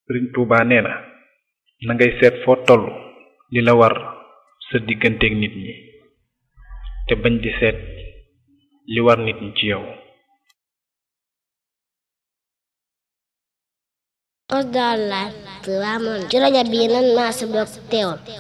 Sëriñ Tuubaa nee na na ngay seet foo toll li la war sa digganteeg nit ñi te bañ di seet li war nit ñi ci yow. Osdar Live ci rajo bi nan maa si bokk teewal